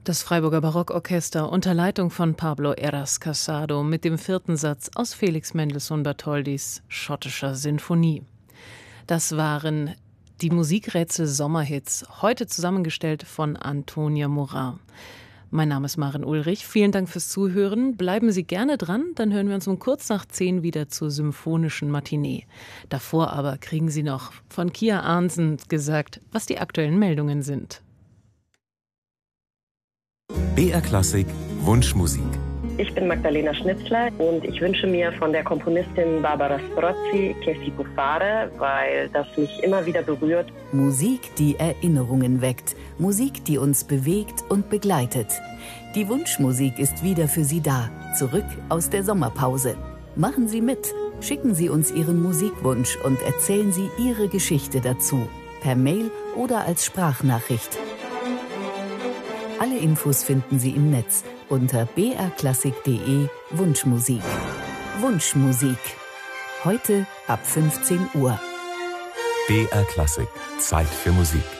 Das Freiburger Barockorchester unter Leitung von Pablo Heras Casado mit dem 4. Satz aus Felix Mendelssohn Bartholdys schottischer Sinfonie. Das waren die Musikrätsel Sommerhits, heute zusammengestellt von Antonia Morin. Mein Name ist Maren Ulrich, vielen Dank fürs Zuhören. Bleiben Sie gerne dran, dann hören wir uns um kurz nach 10 wieder zur symphonischen Matinee. Davor aber kriegen Sie noch von Kia Arnsen gesagt, was die aktuellen Meldungen sind. BR Klassik Wunschmusik. Ich bin Magdalena Schnitzler und ich wünsche mir von der Komponistin Barbara Strozzi Che si può fare, weil das mich immer wieder berührt. Musik, die Erinnerungen weckt. Musik, die uns bewegt und begleitet. Die Wunschmusik ist wieder für Sie da, zurück aus der Sommerpause. Machen Sie mit. Schicken Sie uns Ihren Musikwunsch und erzählen Sie Ihre Geschichte dazu. Per Mail oder als Sprachnachricht. Alle Infos finden Sie im Netz unter brklassik.de Wunschmusik. Wunschmusik. Heute ab 15 Uhr. BR Klassik. Zeit für Musik.